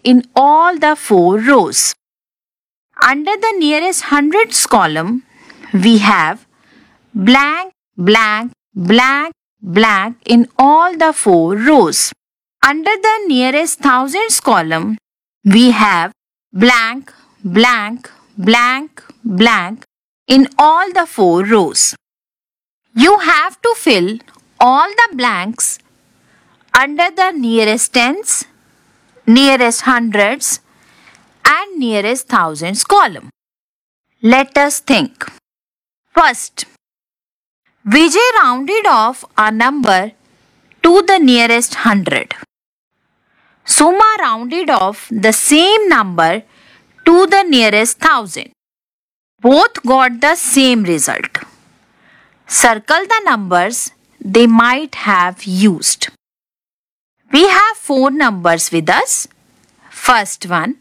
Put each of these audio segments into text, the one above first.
in all the 4 rows. Under the nearest hundreds column, we have blank, blank, blank, blank in all the 4 rows. Under the nearest thousands column, we have blank, blank, blank, blank in all the 4 rows. You have to fill all the blanks under the nearest tens, nearest hundreds and nearest thousands column. Let us think. First, Vijay rounded off a number to the nearest 100. Suma rounded off the same number to the nearest 1000. Both got the same result. Circle the numbers they might have used. We have 4 numbers with us. First one,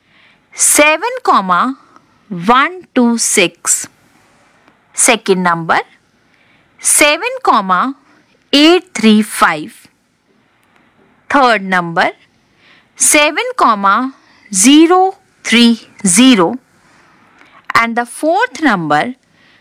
7,126. Second number, 7,835. Third number, 7,030. And the fourth number,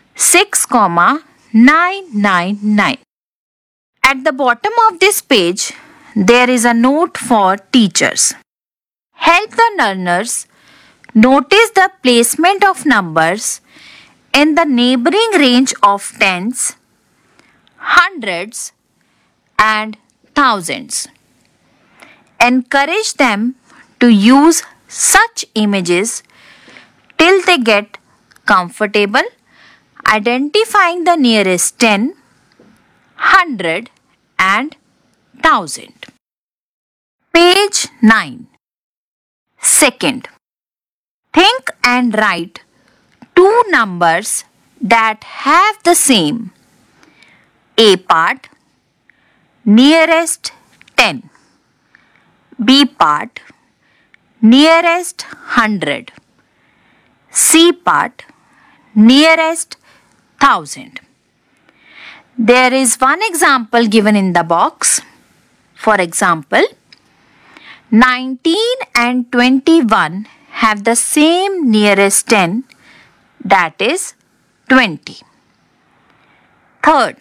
6,999. At the bottom of this page, there is a note for teachers. Help the learners notice the placement of numbers in the neighboring range of tens, hundreds and thousands. Encourage them to use such images till they get comfortable identifying the nearest 10, 100 and 1000. Page 9. Second, think and write 2 numbers that have the same. A part, nearest 10. B part, nearest 100. C part, nearest 1000. There is one example given in the box. For example, 19 and 21 have the same nearest 10, that is 20. Third,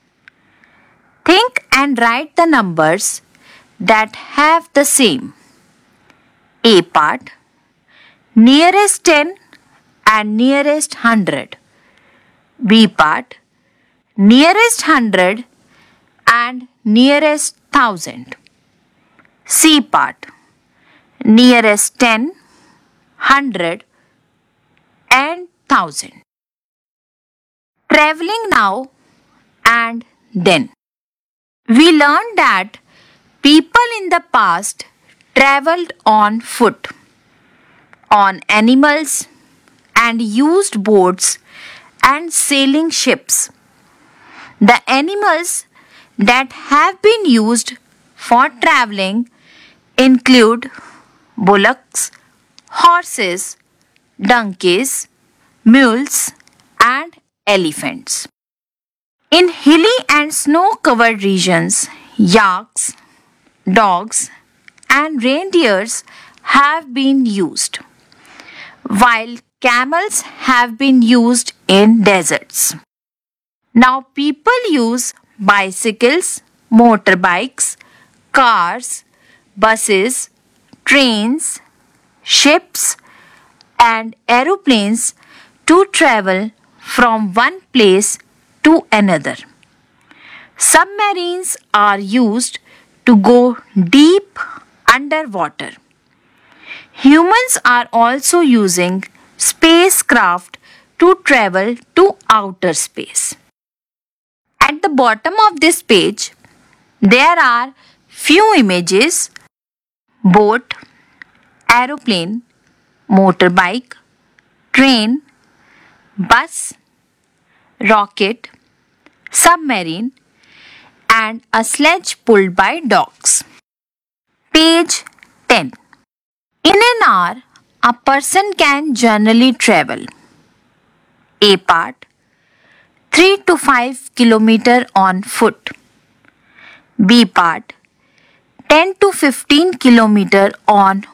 think and write the numbers that have the same. A part, nearest 10 and nearest 100. B part, nearest 100 and nearest 1000. C part, nearest 10, 100 and 1000. Traveling now and then. We learned that people in the past traveled on foot, on animals and used boats and sailing ships. The animals that have been used for traveling include bullocks, horses, donkeys, mules and elephants. In hilly and snow-covered regions, yaks, dogs and reindeers have been used, while camels have been used in deserts. Now people use bicycles, motorbikes, cars, buses, trains, ships and aeroplanes to travel from one place to another. Submarines are used to go deep underwater. Humans are also using spacecraft to travel to outer space. At the bottom of this page, there are few images: boat, aeroplane, motorbike, train, bus, rocket, submarine, and a sledge pulled by dogs. Page 10. In an hour, a person can generally travel: A part, 3 to 5 km on foot. B part, 10 to 15 km on